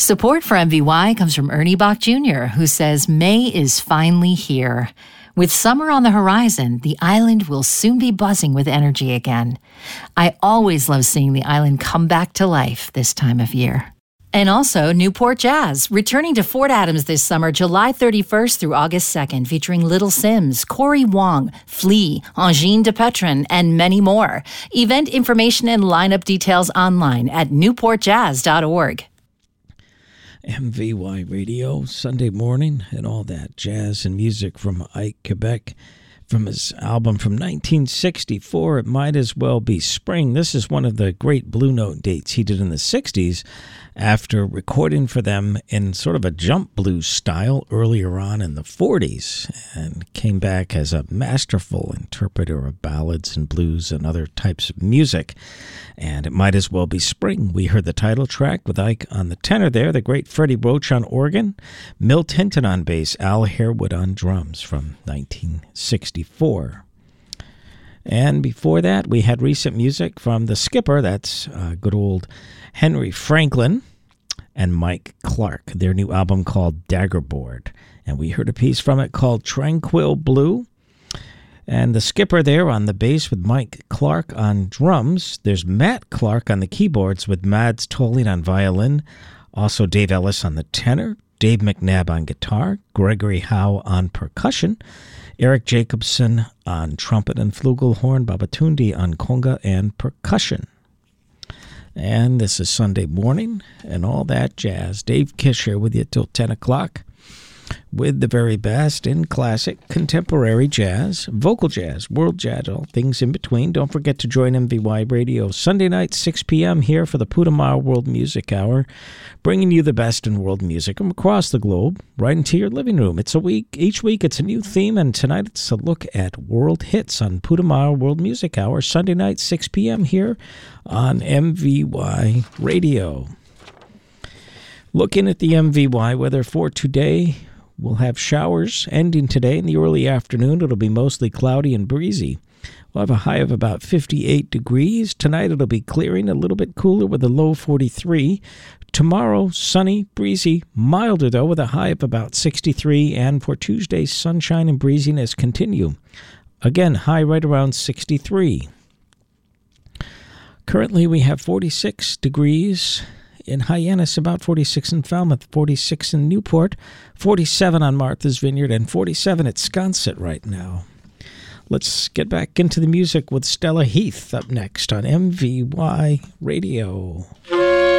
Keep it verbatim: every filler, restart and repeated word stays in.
Support for M V Y comes from Ernie Bach Junior, who says May is finally here. With summer on the horizon, the island will soon be buzzing with energy again. I always love seeing the island come back to life this time of year. And also Newport Jazz, returning to Fort Adams this summer, July thirty-first through August second, featuring Little Sims, Corey Wong, Flea, Angine de Petron, and many more. Event information and lineup details online at newport jazz dot org. M V Y Radio, Sunday morning, and all that jazz and music from Ike Quebec. From his album from nineteen sixty-four, It Might As Well Be Spring. This is one of the great Blue Note dates he did in the sixties after recording for them in sort of a jump blues style earlier on in the forties, and came back as a masterful interpreter of ballads and blues and other types of music. And It Might As Well Be Spring. We heard the title track with Ike on the tenor there, the great Freddie Roach on organ, Milt Hinton on bass, Al Harewood on drums from nineteen sixty-four. And before that, we had recent music from The Skipper. That's uh, good old Henry Franklin and Mike Clark, their new album called Daggerboard. And we heard a piece from it called Tranquil Blue. And The Skipper there on the bass with Mike Clark on drums. There's Matt Clark on the keyboards with Mads Tolling on violin. Also Dave Ellis on the tenor. Dave McNabb on guitar. Gregory Howe on percussion. Eric Jacobson on trumpet and flugelhorn. Babatunde on conga and percussion. And this is Sunday morning and all that jazz. Dave Kish here with you till ten o'clock. With the very best in classic, contemporary jazz, vocal jazz, world jazz, all things in between. Don't forget to join M V Y Radio Sunday night, six p.m. here for the Putumayo World Music Hour, bringing you the best in world music from across the globe, right into your living room. It's a week. Each week it's a new theme, and tonight it's a look at world hits on Putumayo World Music Hour, Sunday night, six p.m. here on M V Y Radio. Looking at the M V Y weather for today, we'll have showers ending today in the early afternoon. It'll be mostly cloudy and breezy. We'll have a high of about fifty-eight degrees. Tonight it'll be clearing, a little bit cooler with a low forty-three. Tomorrow, sunny, breezy, milder though, with a high of about sixty-three. And for Tuesday, sunshine and breeziness continue. Again, high right around sixty-three. Currently we have forty-six degrees in Hyannis, about forty-six in Falmouth, forty-six in Newport, forty-seven on Martha's Vineyard, and forty-seven at Sconset right now. Let's get back into the music with Stella Heath up next on M V Y Radio.